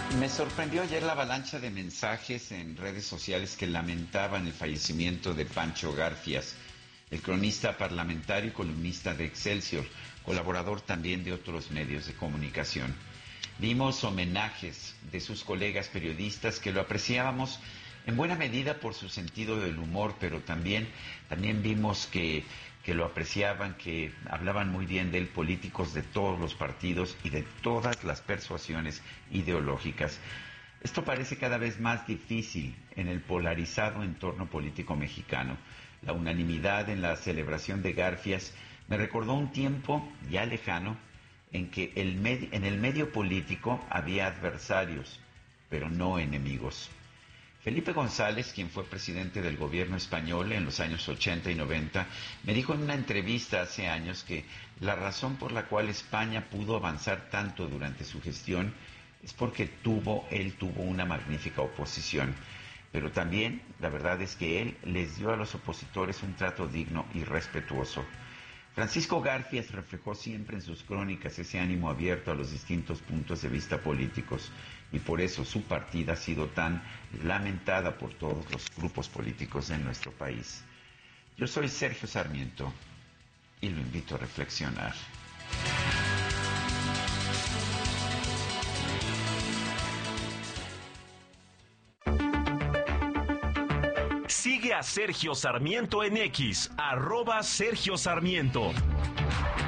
Me sorprendió ayer la avalancha de mensajes en redes sociales que lamentaban el fallecimiento de Pancho Garfias, el cronista parlamentario y columnista de Excelsior, colaborador también de otros medios de comunicación. Vimos homenajes de sus colegas periodistas que lo apreciábamos en buena medida por su sentido del humor, pero también vimos que lo apreciaban, que hablaban muy bien de él, políticos de todos los partidos y de todas las persuasiones ideológicas. Esto parece cada vez más difícil en el polarizado entorno político mexicano. La unanimidad en la celebración de Garfias me recordó un tiempo ya lejano en que en el medio político había adversarios, pero no enemigos. Felipe González, quien fue presidente del gobierno español en los años 80 y 90, me dijo en una entrevista hace años que la razón por la cual España pudo avanzar tanto durante su gestión es porque él tuvo una magnífica oposición. Pero también, la verdad es que él les dio a los opositores un trato digno y respetuoso. Francisco Garfias reflejó siempre en sus crónicas ese ánimo abierto a los distintos puntos de vista políticos y por eso su partida ha sido tan lamentada por todos los grupos políticos de nuestro país. Yo soy Sergio Sarmiento y lo invito a reflexionar. Sigue a Sergio Sarmiento en X, @Sergio Sarmiento.